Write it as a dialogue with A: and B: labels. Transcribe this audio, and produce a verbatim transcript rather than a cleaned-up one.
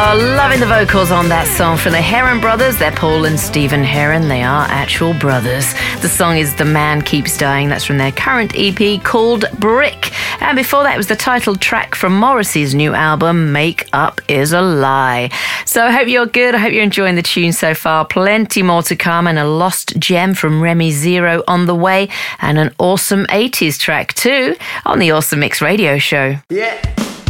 A: are loving the vocals on that song from the Heron Brothers. They're Paul and Stephen Heron. They are actual brothers. The song is The Man Keeps Dying. That's from their current E P called Brick. And before that, it was the title track from Morrissey's new album, Make Up Is a Lie. So I hope you're good. I hope you're enjoying the tune so far. Plenty more to come, and a lost gem from Remy Zero on the way, and an awesome eighties track too on the Awesome Mix Radio Show.
B: Yeah.